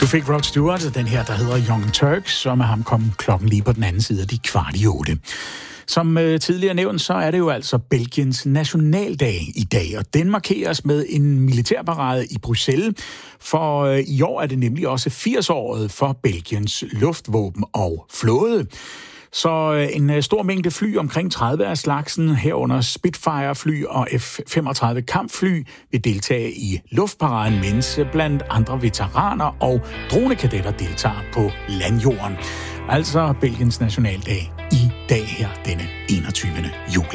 Du fik Rod Stewart, og den her, der hedder Young Turks, så med ham kom klokken lige på den anden side af de 7:15. Som tidligere nævnt, så er det jo altså Belgiens nationaldag i dag, og den markeres med en militærparade i Bruxelles, for i år er det nemlig også 80-året for Belgiens luftvåben og flåde. Så en stor mængde fly, omkring 30 af slagsen, herunder Spitfire-fly og F-35 kampfly, vil deltage i luftparaden, mens blandt andre veteraner og dronekadetter deltager på landjorden. Altså Belgiens nationaldag i dag her, denne 21. juli.